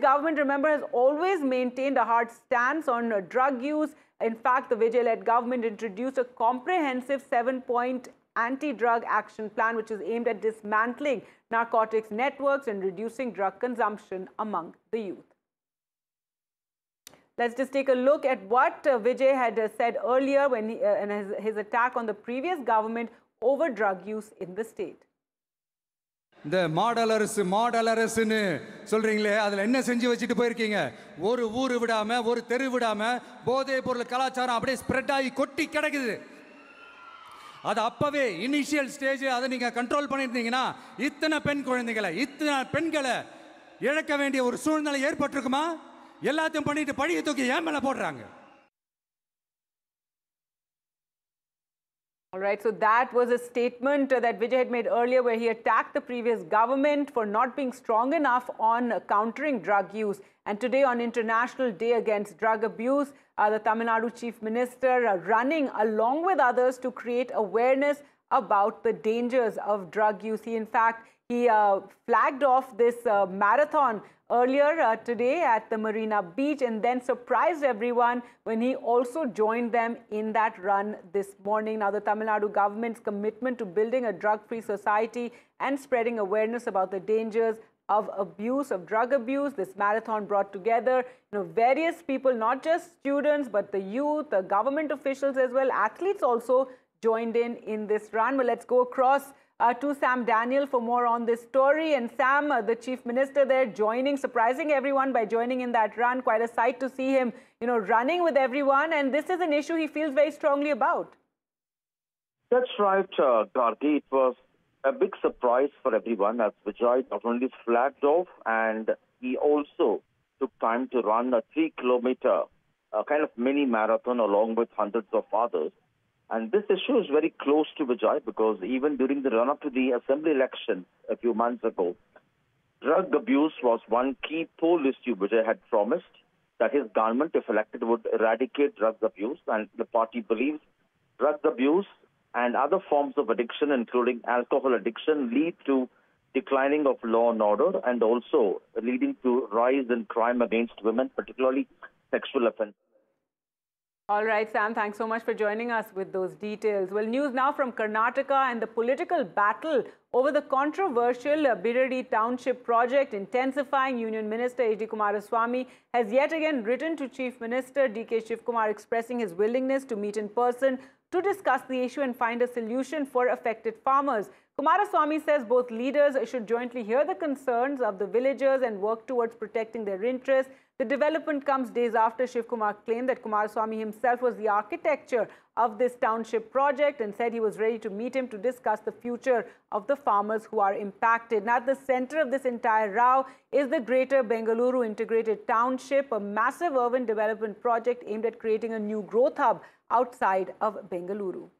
government, remember, has always maintained a hard stance on drug use. In fact, the Vijay-led government introduced a comprehensive 7-point anti-drug action plan, which is aimed at dismantling narcotics networks and reducing drug consumption among the youth. Let's just take a look at what Vijay had said earlier when in his attack on the previous government over drug use in the state. The model அரசுன்னு சொல்றீங்களே, அதுல என்ன செஞ்சு வச்சிட்டு போயிருக்கீங்க? ஒரு ஊரு விடாம, ஒரு தெரு விடாம போதை பொருள் கலாச்சாரம் அப்படியே ஸ்ப்ரெட் ஆகி கொட்டி கிடக்குது. அது அப்பவே இனிஷியல் ஸ்டேஜ் அதை நீங்க கண்ட்ரோல் பண்ணிருந்தீங்கன்னா இத்தனை பெண் குழந்தைகளை, இத்தனை பெண்களை இழக்க வேண்டிய ஒரு சூழ்நிலை ஏற்பட்டிருக்குமா? எல்லாத்தையும் பண்ணிட்டு பழிய தூக்கி ஏன் மேல போடுறாங்க? All right, so that was a statement that Vijay had made earlier where he attacked the previous government for not being strong enough on countering drug use. And today on International Day Against Drug Abuse, the Tamil Nadu Chief Minister running along with others to create awareness about the dangers of drug use. He, in fact, flagged off this marathon earlier today at the Marina Beach and then surprised everyone when he also joined them in that run this morning. Now, the Tamil Nadu government's commitment to building a drug-free society and spreading awareness about the dangers of abuse, of drug abuse. This marathon brought together, various people, not just students, but the youth, the government officials as well. Athletes also joined in this run. Well, let's go across to Sam Daniel for more on this story. And Sam, the Chief Minister there surprising everyone by joining in that run. Quite a sight to see him, running with everyone. And this is an issue he feels very strongly about. That's right, Gargi. It was a big surprise for everyone as Vijay not only flagged off and he also took time to run a 3-kilometer kind of mini marathon along with hundreds of others. And this issue is very close to Vijay because even during the run-up to the assembly election a few months ago, drug abuse was one key poll issue Vijay had promised that his government, if elected, would eradicate drug abuse. And the party believes drug abuse and other forms of addiction, including alcohol addiction, lead to declining of law and order and also leading to rise in crime against women, particularly sexual offences. All right, Sam, thanks so much for joining us with those details. Well, news now from Karnataka and the political battle over the controversial Biradi Township project intensifying. Union Minister H.D. Kumaraswamy has yet again written to Chief Minister D.K. Shivkumar expressing his willingness to meet in person to discuss the issue and find a solution for affected farmers. Kumaraswamy says both leaders should jointly hear the concerns of the villagers and work towards protecting their interests. The development comes days after Shivkumar claimed that Kumaraswamy himself was the architecture of this township project and said he was ready to meet him to discuss the future of the farmers who are impacted. Now, at the center of this entire row is the Greater Bengaluru Integrated Township, a massive urban development project aimed at creating a new growth hub outside of Bengaluru.